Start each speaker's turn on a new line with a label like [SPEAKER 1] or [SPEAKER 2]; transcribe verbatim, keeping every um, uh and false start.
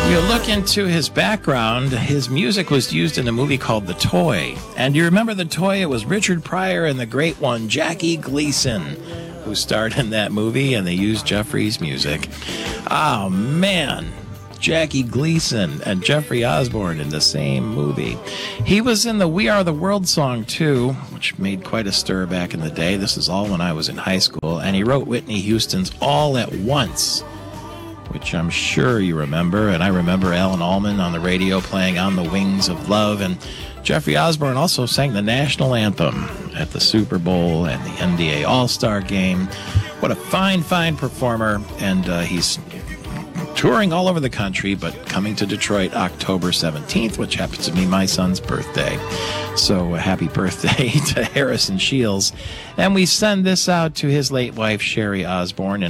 [SPEAKER 1] You look into his background, his music was used in a movie called The Toy. And you remember The Toy? It was Richard Pryor and the great one, Jackie Gleason, who starred in that movie, and they used Jeffrey's music. Oh, man. Jackie Gleason and Jeffrey Osborne in the same movie. He was in the We Are the World song, too, which made quite a stir back in the day. This is all when I was in high school. And he wrote Whitney Houston's All at Once, which I'm sure you remember. And I remember Alan Allman on the radio playing On the Wings of Love. And Jeffrey Osborne also sang the national anthem at the Super Bowl and the N B A All-Star Game. What a fine, fine performer. And uh, he's touring all over the country, but coming to Detroit October seventeenth, which happens to be my son's birthday. So uh, happy birthday to Harrison Shields. And we send this out to his late wife, Sherry Osborne.